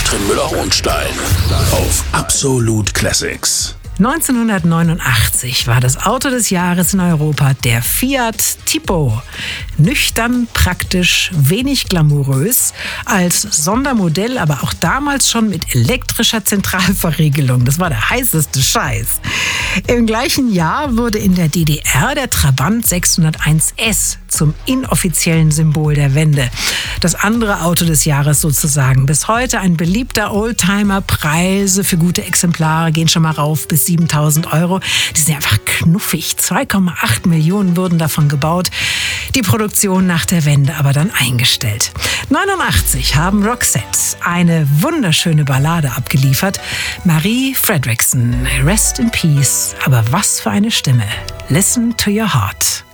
Katrin Müller-Hohenstein auf Absolut Classics. 1989 war das Auto des Jahres in Europa der Fiat Tipo. Nüchtern, praktisch, wenig glamourös, als Sondermodell, aber auch damals schon mit elektrischer Zentralverriegelung. Das war der heißeste Scheiß. Im gleichen Jahr wurde in der DDR der Trabant 601S zum inoffiziellen Symbol der Wende. Das andere Auto des Jahres sozusagen. Bis heute ein beliebter Oldtimer. Preise für gute Exemplare gehen schon mal rauf bis 7.000 €. Die sind einfach knuffig. 2,8 Millionen wurden davon gebaut. Die Produktion nach der Wende aber dann eingestellt. 89 haben Roxette eine wunderschöne Ballade abgeliefert. Marie Fredriksson, Rest in Peace. Aber was für eine Stimme. Listen to your heart.